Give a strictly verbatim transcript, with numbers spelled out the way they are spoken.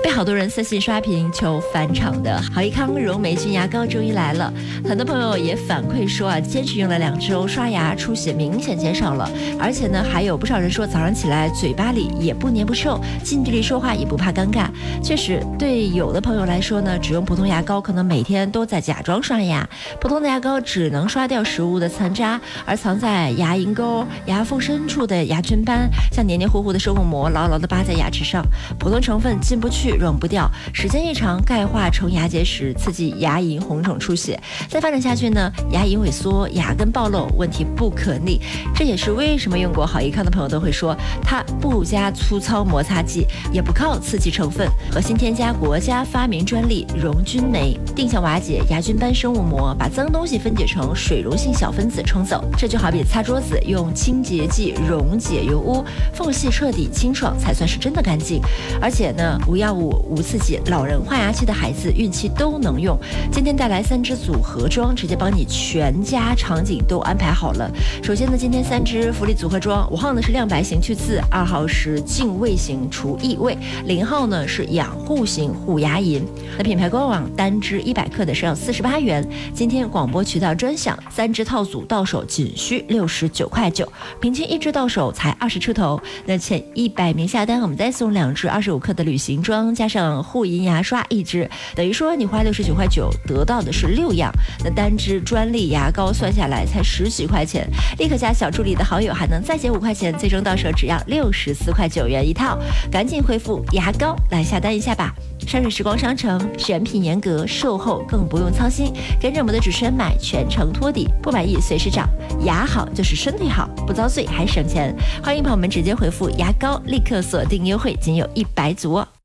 被好多人私信刷屏求返场的好益康柔美菌牙膏终于来了，很多朋友也反馈说啊，坚持用了两周，刷牙出血明显减少了，而且呢，还有不少人说早上起来嘴巴里也不黏不臭，近距离说话也不怕尴尬。确实，对有的朋友来说呢，只用普通牙膏可能每天都在假装刷牙，普通的牙膏只能刷掉食物的残渣，而藏在牙龈沟、牙缝深处的牙菌斑，像黏黏糊糊的生物膜牢牢地扒在牙齿上，普通成分进不去溶不掉，时间一长钙化成牙结石，刺激牙龈红肿出血，再发展下去呢，牙龈萎缩，牙根暴露，问题不可逆。这也是为什么用过好益康的朋友都会说，它不加粗糙摩擦剂，也不靠刺激成分，核心添加国家发明专利溶菌酶，定向瓦解牙菌斑生物膜，把脏东西分解成水溶性小分子冲走。这就好比擦桌子用清洁剂溶解油污，缝隙彻底清爽才算是真的干净。而且呢，无药物无刺激，老人换牙期的孩子孕期都能用。今天带来三支组合装，直接帮你全家场景都安排好了。首先呢，今天三支福利组合装，五号呢是亮白型去刺，二号是净味型除异味，零号呢是养护型护牙龈。那品牌官网单支一百克的是要四十八元，今天广播渠道专享，三支套组到手仅需六十九块九，平均一支到手才二十出头。那前一百名下单，我们再送两支二十五克的旅行装，加上护龈牙刷一支，等于说你花六十九块九得到的是六样。那单支专利牙膏算下来才十几块钱，立刻加小助理的好友还能再减五块钱，最终到手只要六十四块九元一套。赶紧回复牙膏来下单一下吧。山水时光商城选品严格，售后更不用操心，跟着我们的主持人买，全程托底，不满意随时找。牙好就是身体好，不遭罪还省钱。欢迎朋友们直接回复牙膏，立刻锁定优惠，仅有一百组哦。